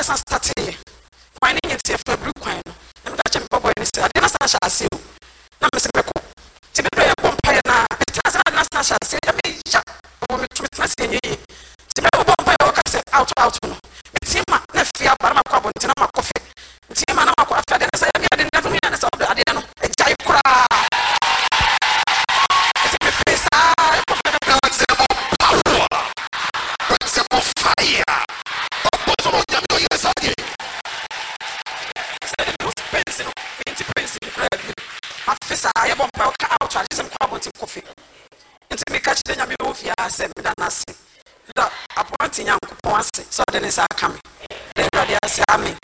sa starting finding it here for blue coin and that chim boy ni say I didn't say I say na me se be ko ti be pray bomb pay na it has na say I mean ja o me tumi na say yi ti be bomb pay o ka say out no ti ma na fia bara ma kwa bonti na ma kofi ti ma na ma kwa fia de na say me ade na me na say ade no e jai kura ti me face fire. Afisa ya bomba ka out ali sem kwa bonti kofi nti me ka chide nya me ofia asem da nase da appoint nyankopon ase so de ne sa aka me de radio ase amen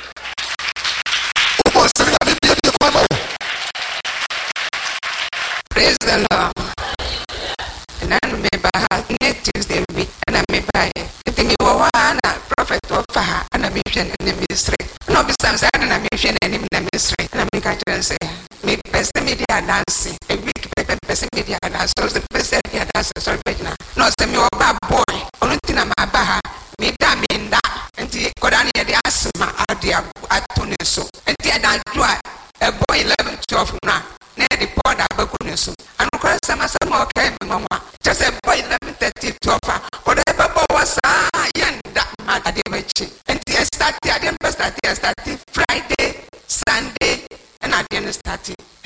praise the Lord and I remember next Tuesday week and I remember it me na prophet of her and I mission in the ministry no be some say na mission in the ministry and I ka say me person media dancing a week person media dance so the person media dance so pejna no say me oba boy onuntina ma ba ha me da me nda enti kodani e de asma ade atone so enti adan do a boy 11 12 na the powder bakune so anu kwa sama okay me mama just a boy 11 13 12 whatever was yanda ma ade machi enti start Friday Sunday and I didn't start